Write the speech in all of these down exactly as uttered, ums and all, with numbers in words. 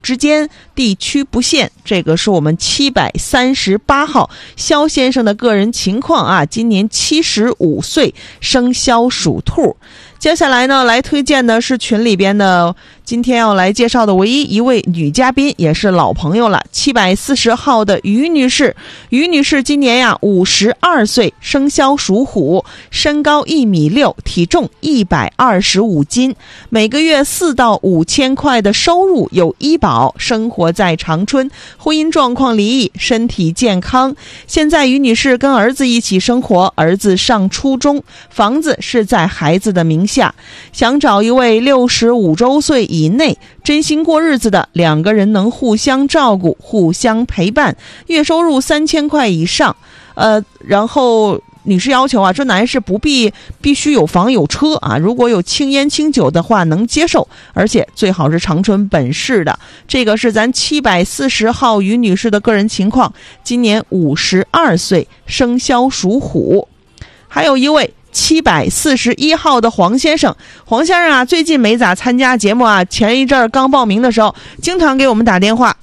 之间，地区不限。这个是我们七百三十八号肖先生的个人情况啊，今年七十五岁，生肖属兔。接下来呢，来推荐的是群里边的今天要来介绍的唯一一位女嘉宾，也是老朋友了，七百四十号的于女士。于女士今年呀五十二岁，生肖属虎，身高一米六，体重一百二十五斤，每个月四到五千块的收入，有医保，生活在长春，婚姻状况离异，身体健康。现在于女士跟儿子一起生活，儿子上初中，房子是在孩子的名下，想找一位六十五周岁以内真心过日子的，两个人能互相照顾，互相陪伴，月收入三千块以上。呃，然后女士要求啊，这男士不必必须有房有车啊，如果有轻烟轻酒的话能接受，而且最好是长春本市的。这个是咱七百四十号于女士的个人情况，今年五十二岁，生肖属虎。还有一位七百四十一号的黄先生，黄先生啊，最近没咋参加节目啊，前一阵儿刚报名的时候，经常给我们打电话。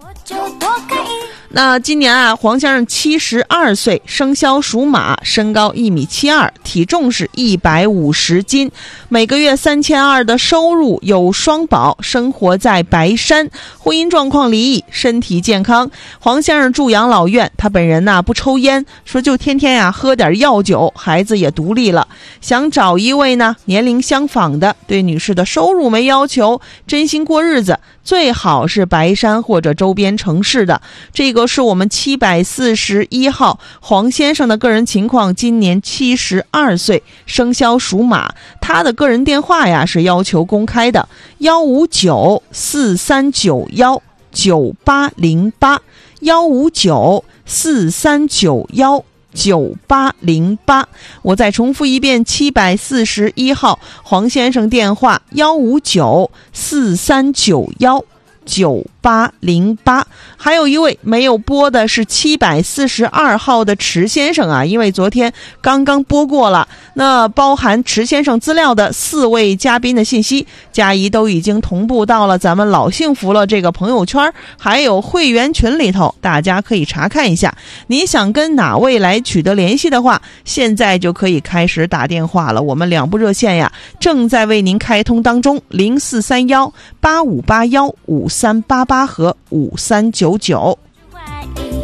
那今年啊，黄先生七十二岁，生肖属马，身高一米七二，体重是一百五十斤，每个月三千二的收入，有双保，生活在白山，婚姻状况离异，身体健康。黄先生住养老院，他本人呐、啊、不抽烟，说就天天呀、啊、喝点药酒，孩子也独立了，想找一位呢年龄相仿的，对女士的收入没要求，真心过日子，最好是白山或者周边城市的。这个是我们七百四十一号黄先生的个人情况，今年七十二岁，生肖属马。他的个人电话呀是要求公开的，幺五九四三九幺九八零八，幺五九四三九幺九八零八。我再重复一遍，七百四十一号黄先生电话幺五九四三九幺九八零八。还有一位没有播的是七百四十二号的池先生啊，因为昨天刚刚播过了，那包含池先生资料的四位嘉宾的信息，佳怡都已经同步到了咱们老幸福了这个朋友圈还有会员群里头，大家可以查看一下。你想跟哪位来取得联系的话，现在就可以开始打电话了，我们两部热线呀正在为您开通当中，零四三幺八五八幺五三八八和五三九九。